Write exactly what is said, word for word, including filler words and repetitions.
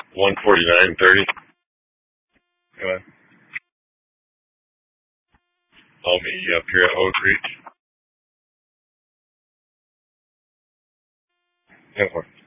One forty nine thirty. Go ahead. I'll meet you up here at Oak Ridge. Go for it.